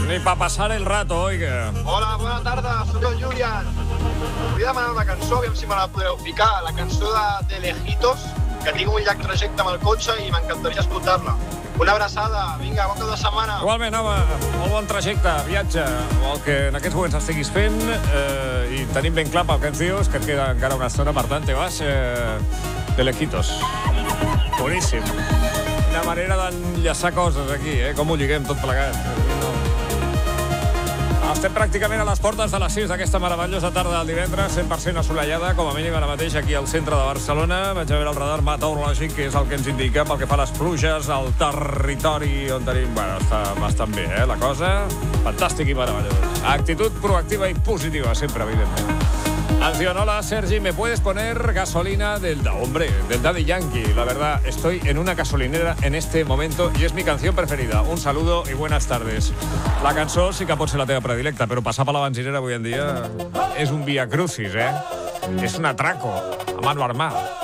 Ni para pasar el rato, oiga. Hola, bona tarda, soc el Julián. Volia demanar una cançó, aviam si me la podreu ficar, la cançó de Lejitos, que tinc un llarg trajecte amb el cotxe i m'encantaria escoltar-la. Una abraçada, vinga, bon cap de setmana. Igualment, home, molt bon trajecte, viatge, el que en aquests moments estiguis fent, i tenim ben clar pel que ens dius, que et queda encara una estona, per tant, te vas de Lejitos. Boníssim. Una manera d'enllaçar coses aquí, com ho lliguem tot plegat. Estem pràcticament a les portes de les 6 d'aquesta meravellosa tarda del divendres, 100% assolellada, com a mínim ara mateix aquí al centre de Barcelona. Vaig a veure el radar meteorològic, que és el que ens indica pel que fa a les pluges, al territori on tenim... Bueno, està bastant bé, la cosa. Fantàstic i meravellós. Actitud proactiva i positiva, sempre, evidentment. Ens diuen, hola, Sergi, ¿me puedes poner gasolina del Daddy Yankee? La verdad, estoy en una gasolinera en este momento y es mi canción preferida. Un saludo y buenas tardes. La cançó sí que pot ser la teva predilecta, però passar per la benzinera avui en dia és un via crucis, És un atraco a mano armada.